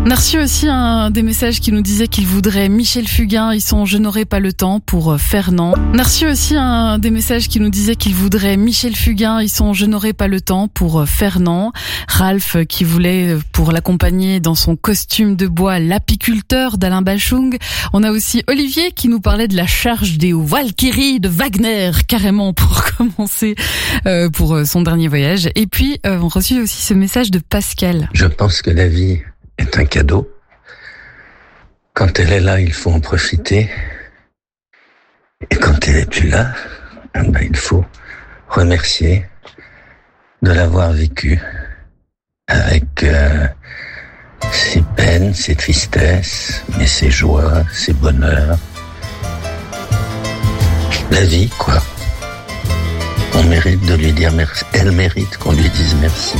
On a reçu aussi des messages qui nous disaient qu'ils voudraient Michel Fugain, ils sont Je n'aurai pas le temps pour Fernand. On a reçu aussi des messages qui nous disaient qu'ils voudraient Michel Fugain, ils sont Je n'aurai pas le temps pour Fernand. Ralph qui voulait pour l'accompagner dans son costume de bois l'apiculteur d'Alain Bachung. On a aussi Olivier qui nous parlait de la charge des Valkyries de Wagner, carrément pour commencer pour son dernier voyage. Et puis on a reçu aussi ce message de Pascal. Je pense que la vie est un cadeau. Quand elle est là, il faut en profiter. Et quand elle est plus là, il faut remercier de l'avoir vécu avec ses peines, ses tristesses, mais ses joies, ses bonheurs. La vie, quoi. On mérite de lui dire merci. Elle mérite qu'on lui dise merci.